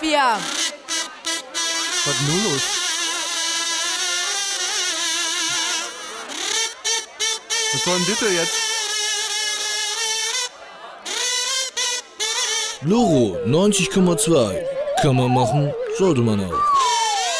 wir. Was ist nun los? Was soll denn das jetzt? Loro 90,2. Kann man machen, sollte man auch.